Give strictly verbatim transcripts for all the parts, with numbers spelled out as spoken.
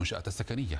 المنشآت السكنية.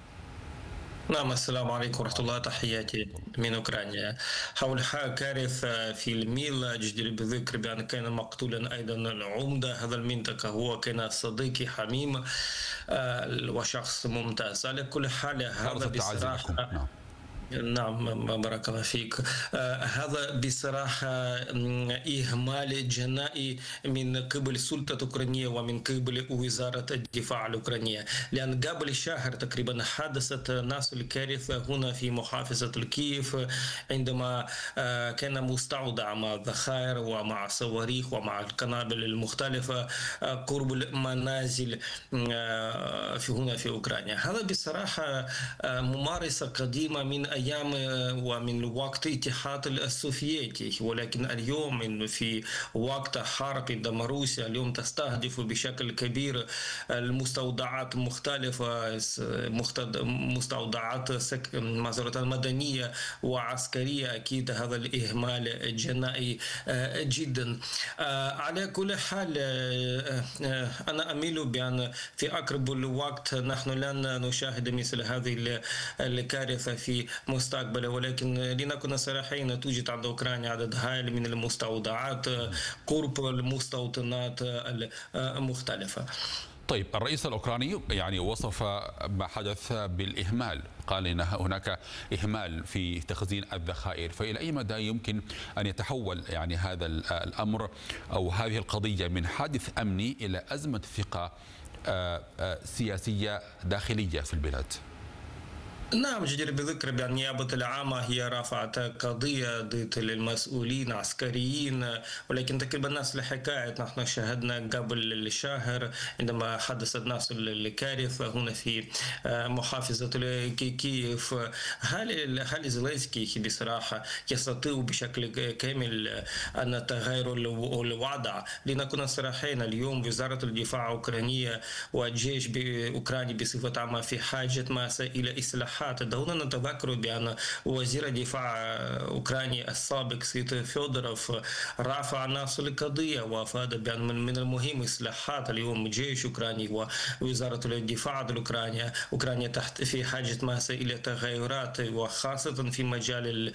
نعم، السلام عليكم ورحمة الله. تحياتي من أوكرانيا. حول كارثة في الميل، جدير بالذكر بأن كان مقتولا أيضا العمدة هذا المنطقة، هو كان صديقي حميم آه، وشخص ممتاز. على كل حال خالص هذا التعازي لكم. بصراحة. نعم. نعم، بارك الله فيك. آه، هذا بصراحة م، إهمال جنائي من قبل السلطة الأوكرانية ومن قبل وزارة الدفاع الأوكرانية، لأن قبل شهر تقريبا حدثت نفس الكارثة هنا في محافظة الكييف، عندما آه، كان مستودع مع الذخائر ومع الصواريخ ومع القنابل المختلفة آه، قرب المنازل آه، في هنا في أوكرانيا. هذا بصراحة آه، ممارسة قديمة من أيام ومن وقت الاتحاد السوفيتي، ولكن اليوم في وقت حرب عندما روسيا اليوم تستهدف بشكل كبير المستودعات المختلفة، مستودعات معذرة مدنية وعسكرية، أكيد هذا الإهمال جنائي جدا. على كل حال أنا أميل بأن في أقرب الوقت نحن لن نشاهد مثل هذه الكارثة في مستقبل، ولكن لنكن صريحين توجد عند أوكرانيا عدد هائل من المستودعات قرب المستوطنات المختلفة. طيب، الرئيس الأوكراني يعني وصف ما حدث بالإهمال، قال إن هناك إهمال في تخزين الذخائر، فإلى أي مدى يمكن أن يتحول يعني هذا الأمر أو هذه القضية من حادث أمني إلى أزمة ثقة سياسية داخلية في البلاد؟ نعم، جدير بالذكر بأن النيابة العامة هي رفعت قضية ضد المسؤولين العسكريين، ولكن تقريبا نفس الحكاية نحن شاهدنا قبل الشهر عندما حدثت نفس الكارثة هنا في محافظة كييف. هل هل زيلينسكي بصراحة يستطيع بشكل كامل أن تغير الوضع؟ لنكون صريحين، اليوم وزارة الدفاع الأوكرانية والجيش الأوكراني بصفة عامة في حاجة ماسة إلى إصلاحات. دعونا نتذكر بأن وزير الدفاع الأوكراني السابق سيد فيودروف رفع نفس القضية وأفاد بأن من المهم إصلاحات. اليوم الجيش الأوكراني ووزارة الدفاع الأوكرانية أوكرانيا تحت في حاجة ماسة إلى تغيرات، وخاصة في مجال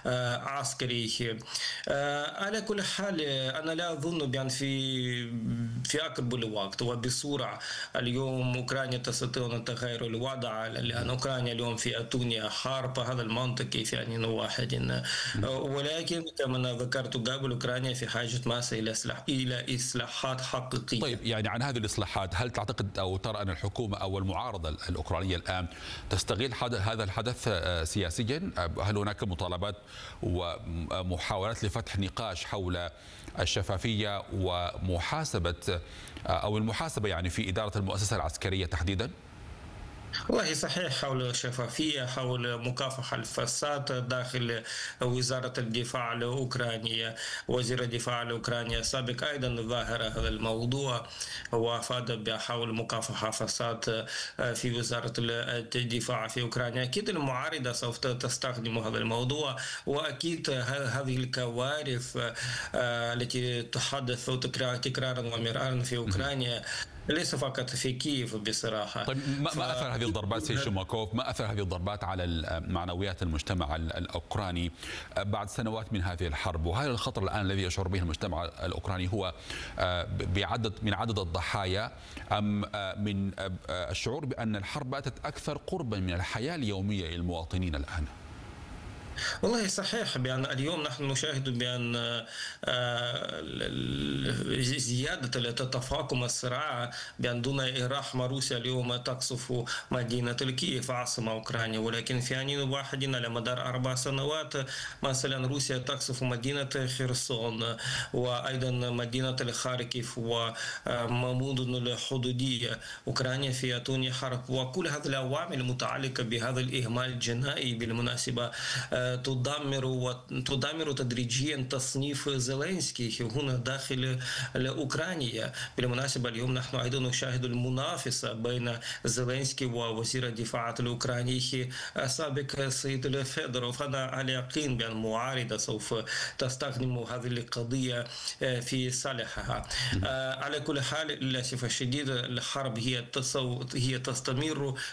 العسكري. على كل حال أنا لا أظن بأن في في أقرب الوقت وبسرعة اليوم أوكرانيا تستطيع أن تغير الوضع، لأن أوكرانيا اليوم في أتونيا حرب، هذا المنطقي في آن واحد، ولكن كما ذكرت قبل أوكرانيا في حاجة ماسة إلى إصلاح إلى إصلاحات حقيقية. طيب، يعني عن هذه الإصلاحات، هل تعتقد أو ترى أن الحكومة أو المعارضة الأوكرانية الآن تستغل هذا الحدث سياسيا؟ هل هناك مطالبات ومحاولات لفتح نقاش حول الشفافية ومحاسبة أو المحاسبة يعني في إدارة المؤسسة العسكرية تحديدا؟ والله صحيح، حول الشفافية، حول مكافحة الفساد داخل وزارة الدفاع الأوكرانية. وزير الدفاع الأوكراني السابق أيضا ظاهر هذا الموضوع وأفاد بحول مكافحة فساد في وزارة الدفاع في أوكرانيا. أكيد المعارضة سوف تستخدم هذا الموضوع، وأكيد هذه الكوارث التي تحدث تكرارا ومرارا في أوكرانيا ليس فقط في كييف بصراحة. طيب، ما أثر هذه الضربات سي شوماكوف، ما أثر هذه الضربات على معنويات المجتمع الأوكراني بعد سنوات من هذه الحرب؟ وهل الخطر الآن الذي يشعر به المجتمع الأوكراني هو بعدد من عدد الضحايا، أم من الشعور بأن الحرب باتت أكثر قربا من الحياة اليومية للمواطنين الآن؟ والله صحيح بأن اليوم نحن نشاهد بأن زيادة تفاقم الصراع، بأن دون إراحة روسيا اليوم تقصف مدينة كييف عاصمة أوكرانيا، ولكن في آن واحد على مدار أربع سنوات مثلا روسيا تقصف مدينة خرسون وأيضا مدينة الخاركيف ومدن الحدودية. أوكرانيا في أتونيا حرب، وكل هذه العوامل المتعلقة بهذا الإهمال الجنائي بالمناسبة تدمر وتدمر تدريجيا تصنيف زيلينسكي هنا داخل أوكرانيا. بالمناسبة اليوم نحن أيضا نشاهد المنافسة بين زيلينسكي ووزير الدفاع الأوكراني السابق سيد فيدروف. أنا على يقين بأن المعارضة سوف تستخدم هذه القضية في صالحها. على كل حال للأسف الشديد الحرب هي هي تستمر